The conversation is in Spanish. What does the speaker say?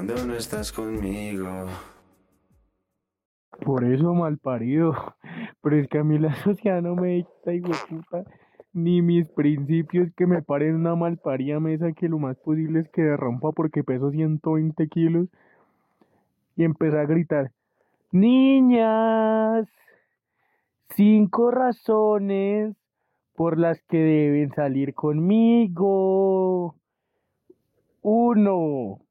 cuando no estás conmigo. Por eso malparido. Pero es que a mí la sociedad no me dicta, puta, ni mis principios que me paren una malparida mesa que lo más posible es que derrumpa porque peso 120 kilos y empecé a gritar, niñas, 5 razones por las que deben salir conmigo. Uno,